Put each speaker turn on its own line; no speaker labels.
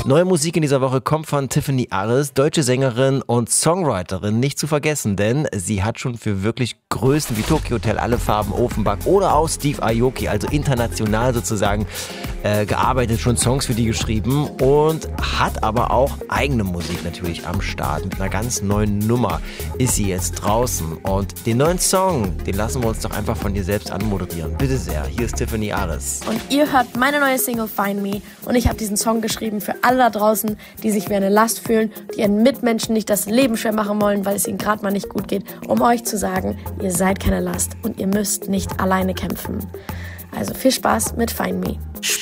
Neue Musik in dieser Woche kommt von Tiffany Aris, deutsche Sängerin und Songwriterin, nicht zu vergessen, denn sie hat schon für wirklich Größen wie Tokyo Hotel, Alle Farben, Offenbach oder auch Steve Aoki, also international sozusagen, gearbeitet, schon Songs für die geschrieben und hat aber auch eigene Musik natürlich am Start. Mit einer ganz neuen Nummer ist sie jetzt draußen und den neuen Song, den lassen wir uns doch einfach von ihr selbst anmoderieren. Bitte sehr, hier ist Tiffany Aris.
Und ihr hört meine neue Single Find Me und ich habe diesen Song geschrieben für alle da draußen, die sich wie eine Last fühlen, die ihren Mitmenschen nicht das Leben schwer machen wollen, weil es ihnen gerade mal nicht gut geht, um euch zu sagen, ihr seid keine Last und ihr müsst nicht alleine kämpfen. Also viel Spaß mit Find Me.